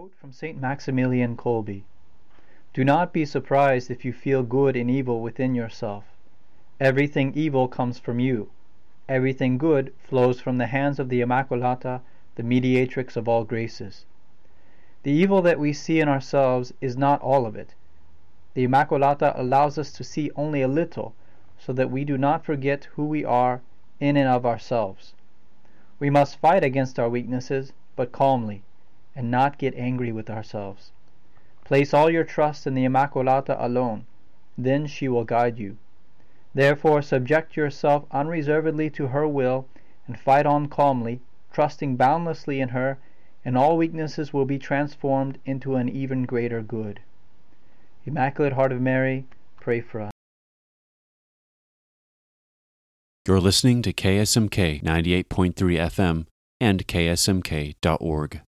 Quote from St. Maximilian Kolbe: "Do not be surprised if you feel good and evil within yourself. Everything evil comes from you. Everything good flows from the hands of the Immaculata, the mediatrix of all graces. The evil that we see in ourselves is not all of it. The Immaculata allows us to see only a little, so that we do not forget who we are in and of ourselves. We must fight against our weaknesses, but calmly, and not get angry with ourselves. Place all your trust in the Immaculata alone, then she will guide you. Therefore subject yourself unreservedly to her will, and fight on calmly, trusting boundlessly in her, and all weaknesses will be transformed into an even greater good. Immaculate Heart of Mary, pray for us." You're listening to KSMK 98.3 FM and ksmk.org.